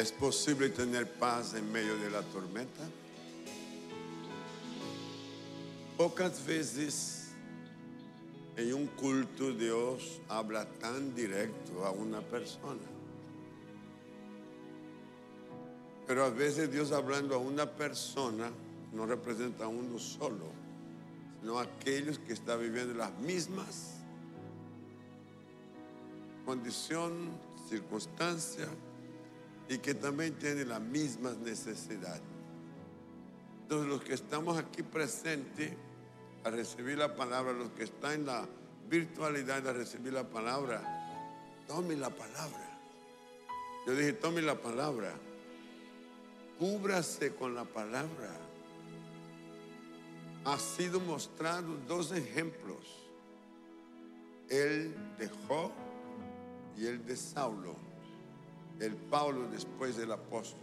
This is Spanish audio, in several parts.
¿Es posible tener paz en medio de la tormenta? Pocas veces en un culto Dios habla tan directo a una persona. Pero a veces Dios hablando a una persona no representa a uno solo, sino a aquellos que están viviendo las mismas condiciones, circunstancias y que también tienen las mismas necesidades. Entonces los que estamos aquí presentes a recibir la palabra, los que están en la virtualidad a recibir la palabra, tome la palabra. Yo dije, tome la palabra. Cúbrase con la palabra. Ha sido mostrado dos ejemplos, el de Job y el de Saulo, el Pablo después del apóstol.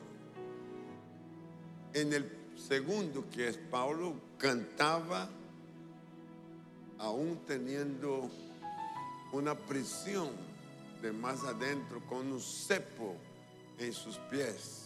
En el segundo, que es Pablo, cantaba aún teniendo una prisión de más adentro, con un cepo en sus pies.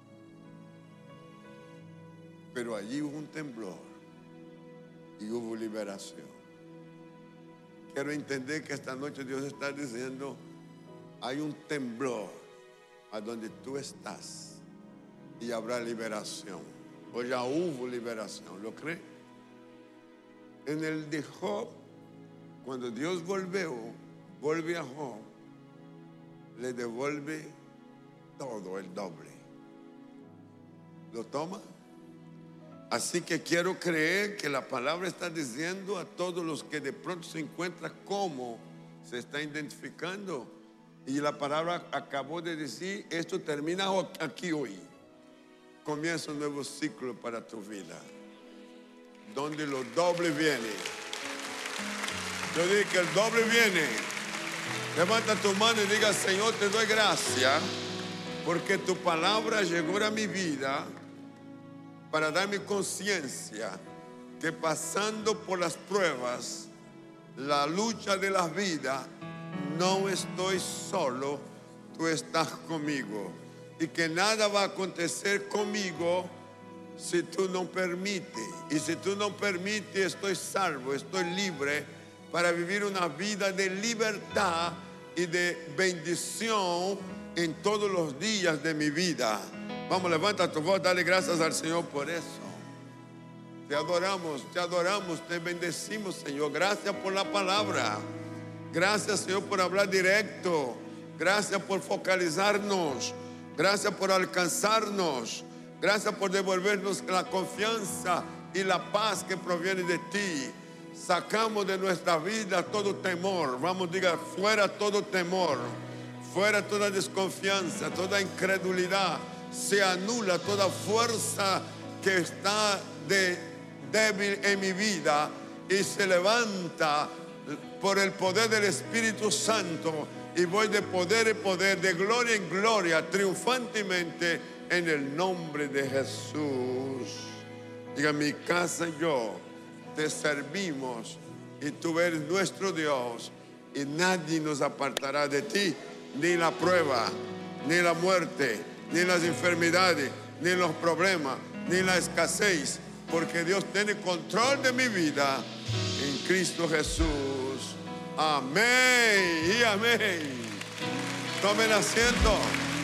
Pero allí hubo un temblor y hubo liberación. Quiero entender que esta noche Dios está diciendo, hay un temblor a donde tú estás y habrá liberación. O ya hubo liberación, ¿lo cree? En el de Job, cuando Dios vuelve a Job, le devuelve todo el doble. ¿Lo toma? Así que quiero creer que la palabra está diciendo a todos los que de pronto se encuentran cómo se está identificando. Y la palabra acabó de decir, esto termina aquí hoy. Comienza un nuevo ciclo para tu vida, donde lo doble viene. Yo dije que el doble viene. Levanta tu mano y diga, Señor, te doy gracias porque tu palabra llegó a mi vida para darme conciencia que pasando por las pruebas, la lucha de la vida, no estoy solo, tú estás conmigo. Y que nada va a acontecer conmigo si tú no permites. Y si tú no permites, estoy salvo, estoy libre para vivir una vida de libertad y de bendición en todos los días de mi vida. Vamos, levanta tu voz, dale gracias al Señor por eso. Te adoramos, te bendecimos, Señor. Gracias por la palabra. Gracias, Señor, por hablar directo. Gracias por focalizarnos. Gracias por alcanzarnos. Gracias por devolvernos la confianza y la paz que proviene de ti. Sacamos de nuestra vida todo temor. Vamos, diga, fuera todo temor. Fuera toda desconfianza, toda incredulidad. Se anula toda fuerza que está débil en mi vida y se levanta por el poder del Espíritu Santo, y voy de poder en poder, de gloria en gloria, triunfantemente en el nombre de Jesús. Diga, mi casa y yo te servimos y tú eres nuestro Dios y nadie nos apartará de ti, ni la prueba, ni la muerte, ni las enfermedades, ni los problemas, ni la escasez, porque Dios tiene control de mi vida en Cristo Jesús. Amén y amén. Tomen asiento.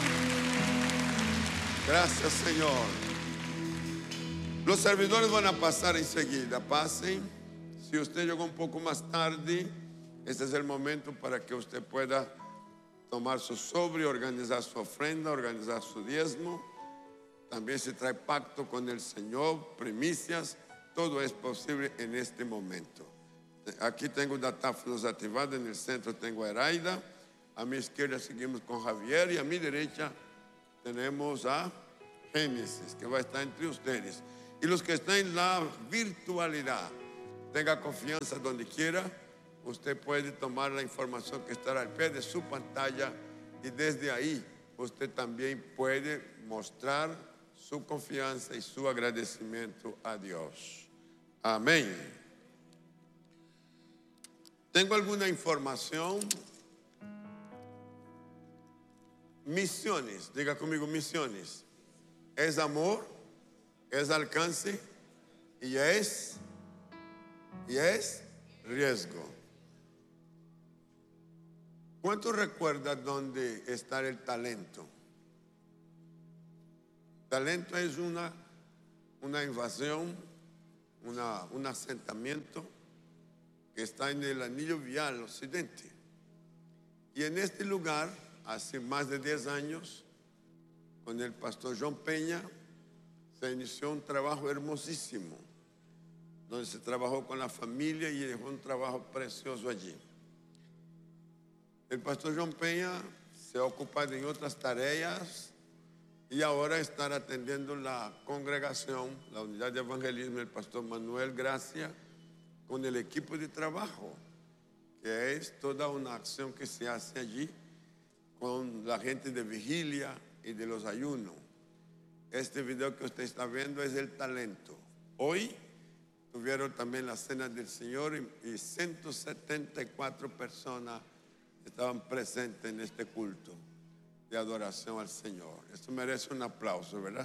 Gracias, Señor. Los servidores van a pasar enseguida. Pasen. Si usted llegó un poco más tarde, este es el momento para que usted pueda tomar su sobre, organizar su ofrenda, organizar su diezmo. También se trae pacto con el Señor, primicias. Todo es posible en este momento. Aquí tengo datáfonos activados, en el centro tengo a Eraida, a mi izquierda seguimos con Javier y a mi derecha tenemos a Génesis, que va a estar entre ustedes. Y los que están en la virtualidad, tenga confianza donde quiera. Usted puede tomar la información que estará al pie de su pantalla y desde ahí usted también puede mostrar su confianza y su agradecimiento a Dios. Amén. Tengo alguna información. Misiones, diga conmigo misiones. Es amor, es alcance y es riesgo. ¿Cuántos recuerdan dónde está el talento? Talento es una invasión, un asentamiento que está en el anillo vial occidente. Y en este lugar, hace más de 10 años, con el pastor John Peña, se inició un trabajo hermosísimo, donde se trabajó con la familia y dejó un trabajo precioso allí. El pastor John Peña se ha ocupado en otras tareas y ahora está atendiendo la congregación, la unidad de evangelismo del pastor Manuel Gracia, con el equipo de trabajo, que es toda una acción que se hace allí con la gente de vigilia y de los ayunos. Este video que usted está viendo es el talento. Hoy tuvieron también la cena del Señor y 174 personas estaban presentes en este culto de adoración al Señor. Esto merece un aplauso, ¿verdad?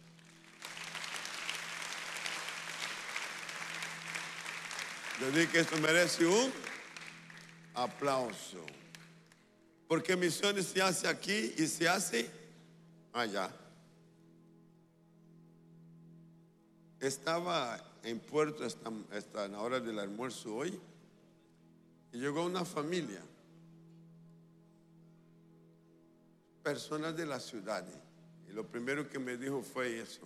Yo digo que esto merece un aplauso. Porque misiones se hace aquí y se hace allá. Estaba en Puerto hasta la hora del almuerzo hoy y llegó una familia, personas de la ciudad, y lo primero que me dijo fue eso.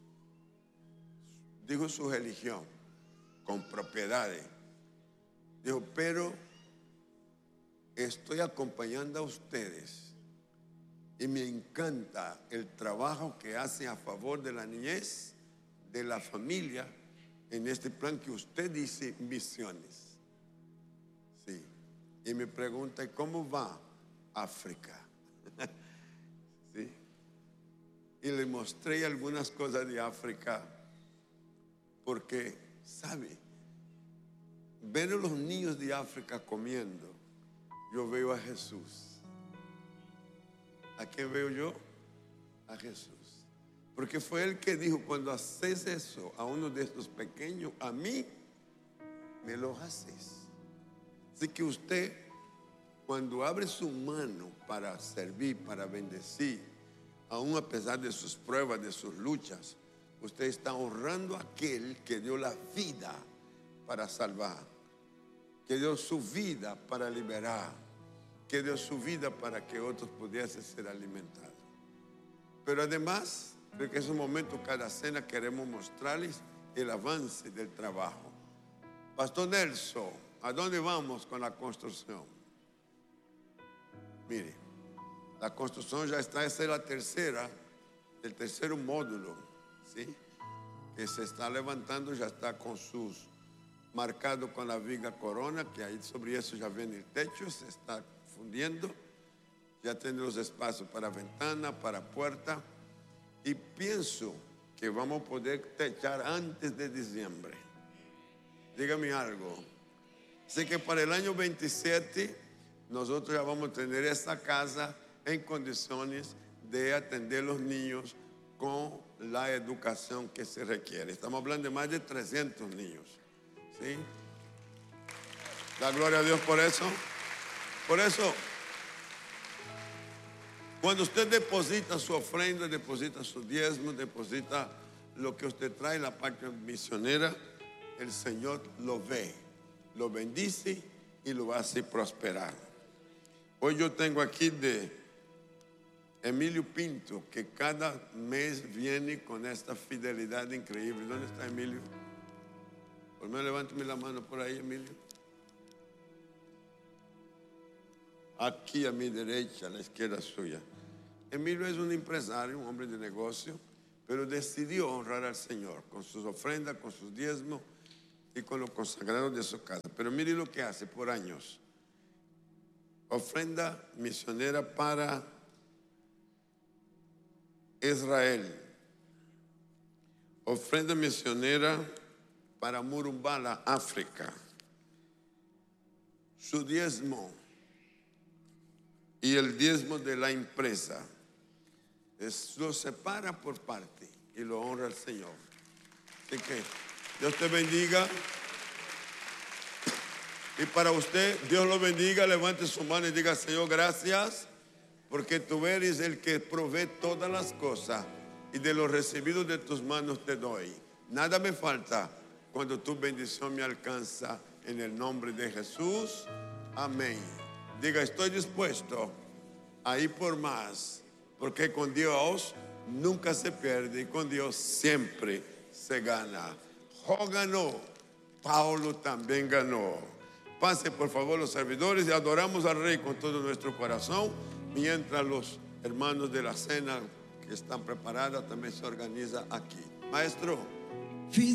Dijo su religión, con propiedades. Dijo, pero estoy acompañando a ustedes y me encanta el trabajo que hacen a favor de la niñez, de la familia, en este plan que usted dice misiones. Sí. Y me pregunta, ¿cómo va África? Sí. Y le mostré algunas cosas de África porque, ¿sabe? Ver a los niños de África comiendo, yo veo a Jesús. ¿A quién veo yo? A Jesús. Porque fue Él que dijo, cuando haces eso a uno de estos pequeños, a mí me lo haces. Así que usted, cuando abre su mano para servir, para bendecir, aún a pesar de sus pruebas, de sus luchas, usted está honrando a aquel que dio la vida para salvar, que dio su vida para liberar, que dio su vida para que otros pudiesen ser alimentados. Pero además, creo que en ese momento, cada cena, queremos mostrarles el avance del trabajo. Pastor Nelson, ¿a dónde vamos con la construcción? Mire, la construcción ya está, esa es la tercera, el tercer módulo, ¿sí? Que se está levantando, ya está con sus marcado con la viga corona, que ahí sobre eso ya viene el techo, se está fundiendo, ya tiene los espacios para ventana, para puerta, y pienso que vamos a poder techar antes de diciembre. Dígame algo. Así que para el año 27 nosotros ya vamos a tener esta casa en condiciones de atender a los niños con la educación que se requiere. Estamos hablando de más de 300 niños. ¿Sí? Da gloria a Dios por eso. Por eso, cuando usted deposita su ofrenda, deposita su diezmo, deposita lo que usted trae, la parte misionera, el Señor lo ve, lo bendice y lo hace prosperar. Hoy yo tengo aquí de Emilio Pinto, que cada mes viene con esta fidelidad increíble. ¿Dónde está Emilio? Por lo menos levánteme la mano por ahí, Emilio. Aquí a mi derecha, a la izquierda suya. Emilio es un empresario, un hombre de negocio, pero decidió honrar al Señor con sus ofrendas, con sus diezmos y con los consagrados de su casa. Pero mire lo que hace por años. Ofrenda misionera para Israel. Ofrenda misionera para Murumbala, África. Su diezmo y el diezmo de la empresa. Lo separa por parte y lo honra al Señor. Así que Dios te bendiga. Y para usted, Dios lo bendiga. Levante su mano y diga: Señor, gracias, porque tú eres el que provee todas las cosas, y de los recibidos de tus manos te doy. Nada me falta cuando tu bendición me alcanza, en el nombre de Jesús. Amén. Diga: estoy dispuesto a ir por más, porque con Dios nunca se pierde y con Dios siempre se gana. Jo ganó, Pablo también ganó. Pase por favor los servidores y adoramos al Rey con todo nuestro corazón, mientras los hermanos de la cena que están preparadas también se organizan aquí. Maestro.